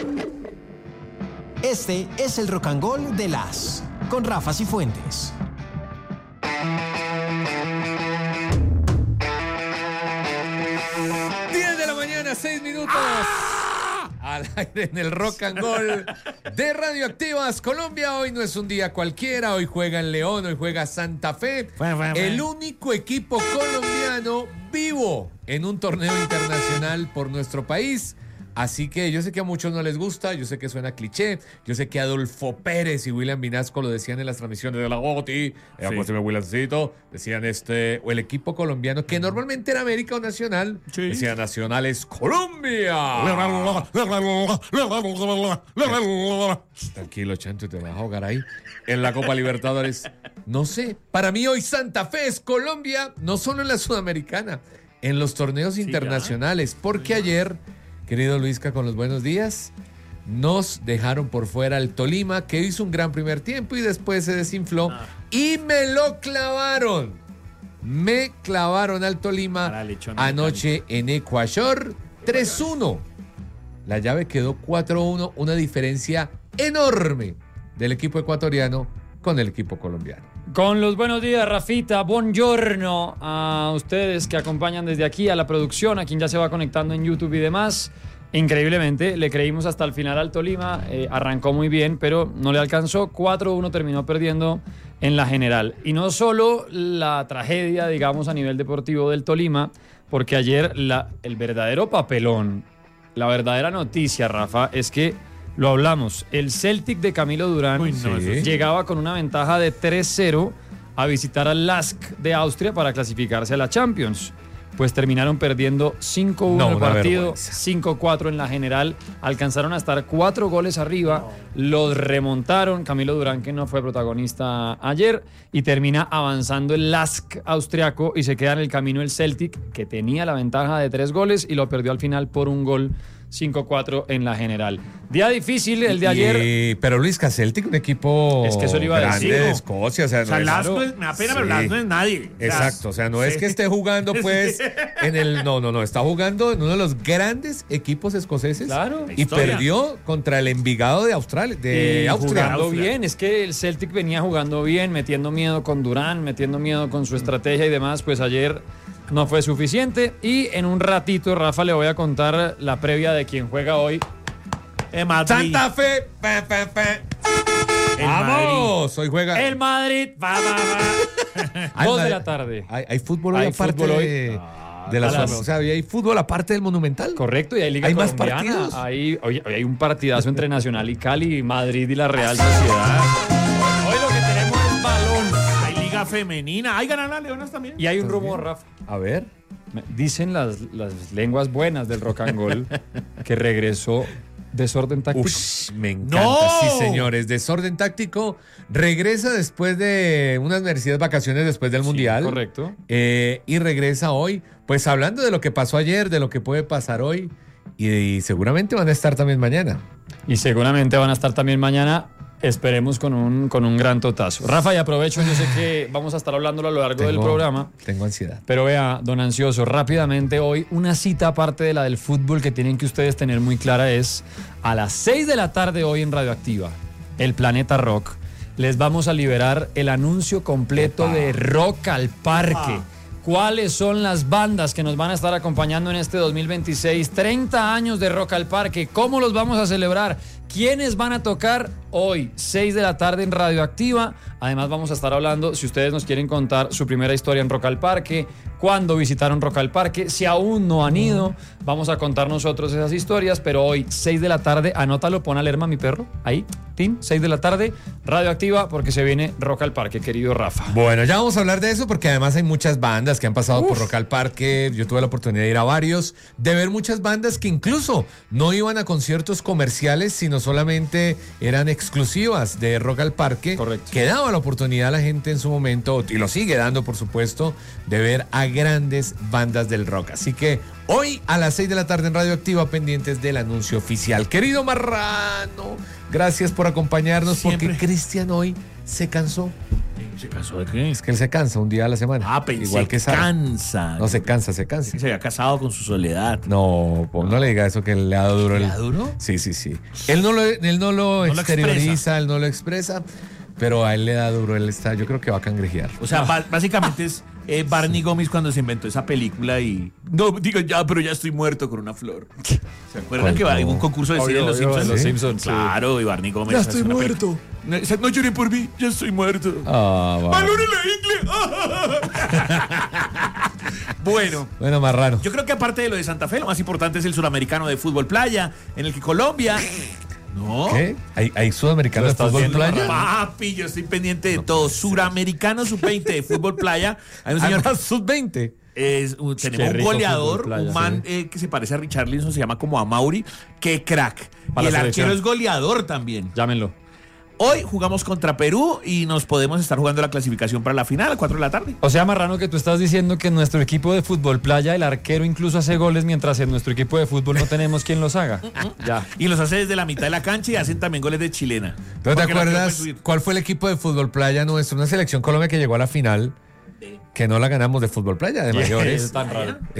Este es el Rock and Roll de las con Rafa Cifuentes. De la mañana, 6 minutos. Al aire en el Rock and Roll de Radioactivas Colombia. Hoy no es un día cualquiera. Hoy juega el León, hoy juega Santa Fe. El único equipo colombiano vivo en un torneo internacional por nuestro país. Así que yo sé que a muchos no les gusta, yo sé que suena cliché, yo sé que Adolfo Pérez y William Vinasco lo decían en las transmisiones de la GOTY, Williamcito, decían o el equipo colombiano, que normalmente era América o Nacional, decían Nacional es Colombia. Tranquilo, Chancho, te vas a ahogar ahí. En la Copa Libertadores, no sé, para mí hoy Santa Fe es Colombia, no solo en la Sudamericana, en los torneos internacionales, porque ayer... Querido Luisca, con los buenos días, nos dejaron por fuera al Tolima, que hizo un gran primer tiempo y después se desinfló y me lo clavaron. Me clavaron al Tolima anoche en Ecuador 3-1. La llave quedó 4-1, una diferencia enorme del equipo ecuatoriano con el equipo colombiano. Con los buenos días, Rafita, buongiorno a ustedes que acompañan desde aquí, a la producción, a quien ya se va conectando en YouTube y demás. Increíblemente, le creímos hasta el final al Tolima, arrancó muy bien, pero no le alcanzó, 4-1 terminó perdiendo en la general. Y no solo la tragedia, digamos, a nivel deportivo del Tolima, porque ayer el verdadero papelón, la verdadera noticia, Rafa, es que lo hablamos. El Celtic de Camilo Durán llegaba con una ventaja de 3-0 a visitar al LASK de Austria para clasificarse a la Champions. Pues terminaron perdiendo 5-1 el partido, 5-4 en la general. Alcanzaron a estar 4 goles arriba, los remontaron. Camilo Durán, que no fue protagonista ayer, y termina avanzando el LASK austriaco y se queda en el camino el Celtic, que tenía la ventaja de 3 goles y lo perdió al final por un gol. 5-4 en la general. Día difícil el de ayer. Pero Luis Celtic, un equipo es que eso le iba a grande decir, de Escocia. O sea, me da pena, pero Las no es nadie. Exacto, o sea, no es que esté jugando pues en el... No, está jugando en uno de los grandes equipos escoceses. Claro. Y perdió contra el Envigado de Australia. Jugando bien, es que el Celtic venía jugando bien, metiendo miedo con Durán, metiendo miedo con su estrategia y demás, pues ayer... no fue suficiente y en un ratito, Rafa, le voy a contar la previa de quien juega hoy. Santa Fe. Vamos, hoy juega. El Madrid. 2 de la tarde. Hay fútbol hoy aparte de la zona. O sea, hay fútbol aparte del Monumental. Correcto, y hay Liga Colombiana. ¿Hay más partidos? Hoy hay un partidazo entre Nacional y Cali, Madrid y la Real Sociedad. Hoy lo que tenemos es balón. Femenina. ¿Hay ganan las Leonas también? Y hay un rumor, Rafa. A ver. Dicen las lenguas buenas del rock and roll que regresó Desorden Táctico. Me encanta. Sí, señores. Desorden Táctico regresa después de unas merecidas vacaciones después del Mundial. Correcto. Y regresa hoy, pues hablando de lo que pasó ayer, de lo que puede pasar hoy. Y seguramente van a estar también mañana. Esperemos con un gran totazo. Rafa, y aprovecho, yo sé que vamos a estar hablándolo a lo largo del programa. Tengo ansiedad. Pero vea, don Ansioso, rápidamente hoy una cita aparte de la del fútbol que tienen que ustedes tener muy clara es a las 6 de la tarde hoy en Radioactiva, el Planeta Rock. Les vamos a liberar el anuncio completo de Rock al Parque. ¿Cuáles son las bandas que nos van a estar acompañando en este 2026? 30 años de Rock al Parque. ¿Cómo los vamos a celebrar? ¿Quiénes van a tocar hoy? 6 de la tarde en Radioactiva. Además vamos a estar hablando, si ustedes nos quieren contar su primera historia en Rock al Parque, cuándo visitaron Rock al Parque, si aún no han ido, vamos a contar nosotros esas historias, pero hoy 6 de la tarde, anótalo, pon alerma mi perro, ahí, 6 de la tarde, Radioactiva, porque se viene Rock al Parque, querido Rafa. Bueno, ya vamos a hablar de eso porque además hay muchas bandas que han pasado por Rock al Parque. Yo tuve la oportunidad de ir a varios, de ver muchas bandas que incluso no iban a conciertos comerciales, sino solamente eran exclusivas de Rock al Parque. Correcto. Que daba la oportunidad a la gente en su momento, y lo sigue dando por supuesto, de ver a grandes bandas del rock. Así que hoy a las 6 de la tarde en Radioactiva, pendientes del anuncio oficial. Querido Marrano, gracias por acompañarnos. Siempre. Porque Cristian hoy se cansó. ¿Se casó de qué? Es que él se cansa un día a la semana. Ah, pensé, igual que Sara. cansa. No, se cansa, se cansa. Se había casado con su soledad. No, pues no le diga eso que le ha dado duro. ¿Le da duro? Sí, sí, sí. Él no lo lo exterioriza, expresa. él no lo expresa, pero a él le da duro. Él está, yo creo que va a cangrejear. O sea, básicamente es Barney Gómez cuando se inventó esa película y... No, digo ya, pero ya estoy muerto con una flor. ¿Se acuerdan ¿Cuál? que va en un concurso de cine de los Obvio, Simpsons? Los Simpsons, sí. Claro, y Barney Gómez... Ya hace estoy una muerto. No lloré por mí, ya estoy muerto. Ah, va. ¡Balón en la ingle! Bueno, Bueno, marrano. yo creo que aparte de lo de Santa Fe, lo más importante es el suramericano de fútbol playa, en el que Colombia... ¿No? ¿Qué? ¿Hay sudamericano ¿Lo de estás fútbol viendo, playa? Papi, yo estoy pendiente de todo. Suramericano sub-20 de fútbol playa. Hay un señor Además, sub-20. tenemos Qué un rico goleador, fútbol playa, un man que se parece a Richarlison, se llama como Amauri, que crack. Para y el la arquero selección. es goleador también. Llámenlo. Hoy jugamos contra Perú y nos podemos estar jugando la clasificación para la final a 4 de la tarde. O sea, Marrano, que tú estás diciendo que en nuestro equipo de fútbol playa el arquero incluso hace goles, mientras en nuestro equipo de fútbol no tenemos quien los haga. Ya. Y los hace desde la mitad de la cancha y hacen también goles de chilena. ¿Pero te Porque el arquero acuerdas puede subir. cuál fue el equipo de fútbol playa nuestro? Una selección Colombia que llegó a la final, que no la ganamos de fútbol playa, de mayores. Es tan raro.